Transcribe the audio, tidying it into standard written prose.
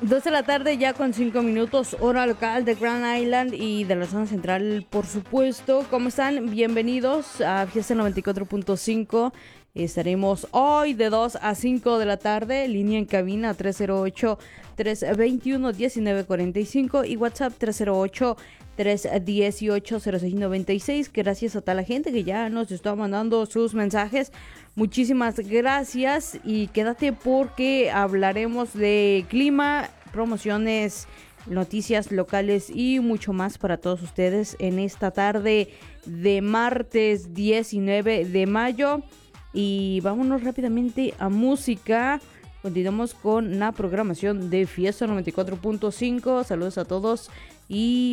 2 de la tarde ya con 5 minutos, hora local de Grand Island y de la zona central, por supuesto. ¿Cómo están? Bienvenidos a Fiesta 94.5. Estaremos hoy de 2 a 5 de la tarde, línea en cabina 308-321-1945 y WhatsApp 318-318-0696. Gracias a toda la gente que ya nos está mandando sus mensajes. Muchísimas gracias y quédate porque hablaremos de clima, promociones, noticias locales y mucho más para todos ustedes en esta tarde de martes 19 de mayo. Y vámonos rápidamente a música. Continuamos con la programación de Fiesta 94.5. Saludos a todos y